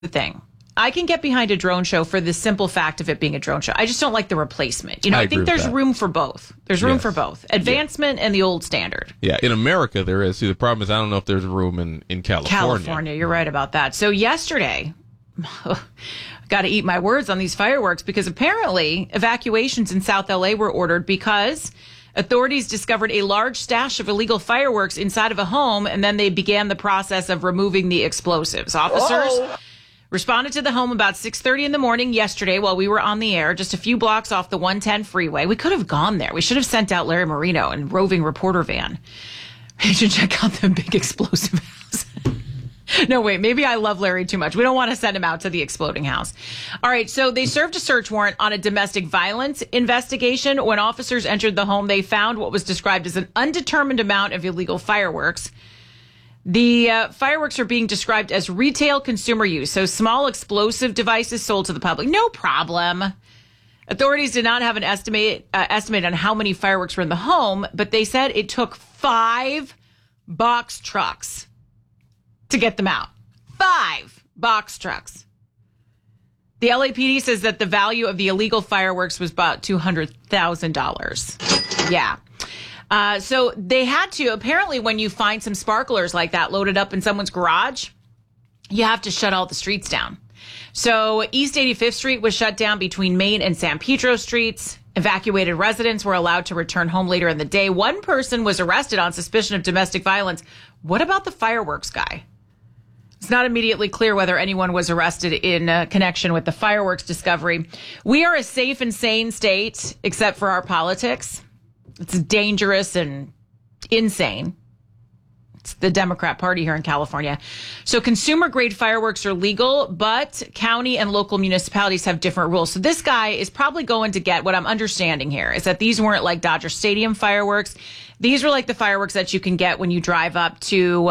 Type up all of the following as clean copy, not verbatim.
the thing. I can get behind a drone show for the simple fact of it being a drone show. I just don't like the replacement. I think there's room for both. There's room for both. Advancement and the old standard. Yeah, in America there is. See, the problem is I don't know if there's room in California. California, you're right about that. So yesterday, got to eat my words on these fireworks because apparently evacuations in South LA were ordered because authorities discovered a large stash of illegal fireworks inside of a home, and then they began the process of removing the explosives. Officers responded to the home about 6:30 in the morning yesterday while we were on the air, just a few blocks off the 110 freeway. We could have gone there. We should have sent out Larry Marino and roving reporter van to check out the big explosive house. No, wait, maybe I love Larry too much. We don't want to send him out to the exploding house. All right, so they served a search warrant on a domestic violence investigation. When officers entered the home, they found what was described as an undetermined amount of illegal fireworks. The fireworks are being described as retail consumer use, so small explosive devices sold to the public. No problem. Authorities did not have an estimate on how many fireworks were in the home, but they said it took 5 box trucks to get them out. 5 box trucks. The LAPD says that the value of the illegal fireworks was about $200,000. Yeah. So they had to, apparently when you find some sparklers like that loaded up in someone's garage, you have to shut all the streets down. So East 85th Street was shut down between Main and San Pedro Streets. Evacuated residents were allowed to return home later in the day. One person was arrested on suspicion of domestic violence. What about the fireworks guy? It's not immediately clear whether anyone was arrested in connection with the fireworks discovery. We are a safe and sane state, except for our politics. It's dangerous and insane. It's the Democrat Party here in California. So consumer-grade fireworks are legal, but county and local municipalities have different rules. So this guy is probably going to get, what I'm understanding here, is that these weren't like Dodger Stadium fireworks. These were like the fireworks that you can get when you drive up to,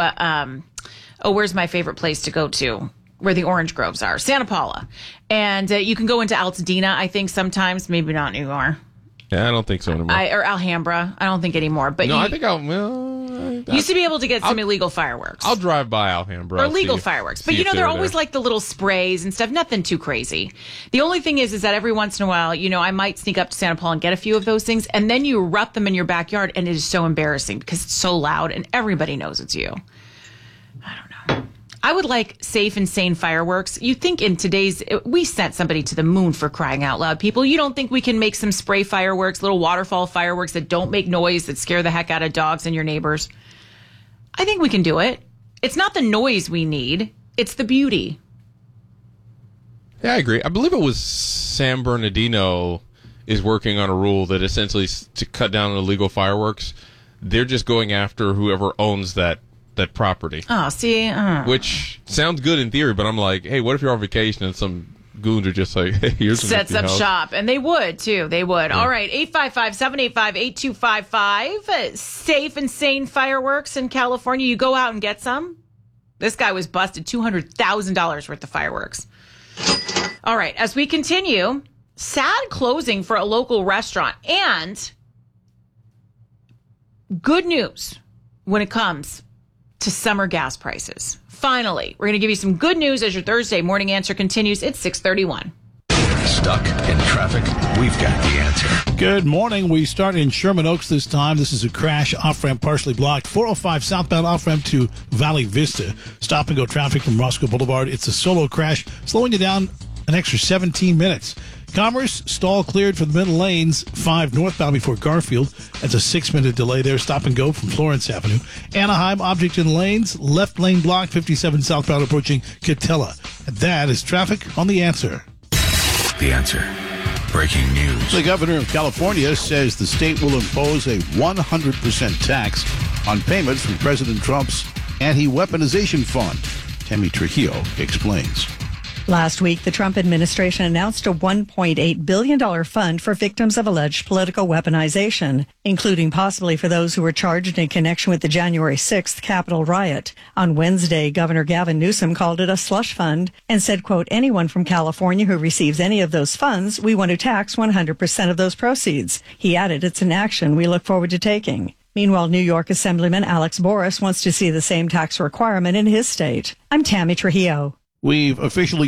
where's my favorite place to go to? Where the orange groves are. Santa Paula. And you can go into Altadena, I think, sometimes. Maybe not anymore. Yeah, I don't think so anymore. Or Alhambra. I don't think anymore. But no, I think used to be able to get some illegal fireworks. I'll drive by Alhambra. Or legal fireworks. But they're always like the little sprays and stuff. Nothing too crazy. The only thing is that every once in a while, I might sneak up to Santa Paula and get a few of those things. And then you erupt them in your backyard. And it is so embarrassing because it's so loud and everybody knows it's you. I don't know. I would like safe and sane fireworks. You think we sent somebody to the moon, for crying out loud, people. You don't think we can make some spray fireworks, little waterfall fireworks that don't make noise, that scare the heck out of dogs and your neighbors? I think we can do it. It's not the noise we need. It's the beauty. Yeah, I agree. I believe it was San Bernardino is working on a rule that essentially to cut down on illegal fireworks, they're just going after whoever owns that property. Oh, see? Which sounds good in theory, but I'm like, hey, what if you're on vacation and some goons are just like, hey, here's some sets up house. shop. And they would, too. They would. Yeah. All right, 855-785-8255. Safe and sane fireworks in California. You go out and get some. This guy was busted $200,000 worth of fireworks. All right, as we continue, sad closing for a local restaurant. And good news when it comes to summer gas prices. Finally, we're going to give you some good news as your Thursday morning answer continues. It's 6:31. Stuck in traffic? We've got the answer. Good morning. We start in Sherman Oaks this time. This is a crash. Off-ramp partially blocked. 405 southbound off-ramp to Valley Vista. Stop and go traffic from Roscoe Boulevard. It's a solo crash, slowing you down an extra 17 minutes. Commerce, stall cleared for the middle lanes, 5 northbound before Garfield. That's a 6-minute delay there. Stop and go from Florence Avenue. Anaheim, object in lanes, left lane blocked, 57 southbound approaching Catella. And that is traffic on The Answer. The Answer. Breaking news. The governor of California says the state will impose a 100% tax on payments from President Trump's anti-weaponization fund. Tammy Trujillo explains. Last week, the Trump administration announced a $1.8 billion fund for victims of alleged political weaponization, including possibly for those who were charged in connection with the January 6th Capitol riot. On Wednesday, Governor Gavin Newsom called it a slush fund and said, quote, anyone from California who receives any of those funds, we want to tax 100% of those proceeds. He added, it's an action we look forward to taking. Meanwhile, New York Assemblyman Alex Boris wants to see the same tax requirement in his state. I'm Tammy Trujillo. We've officially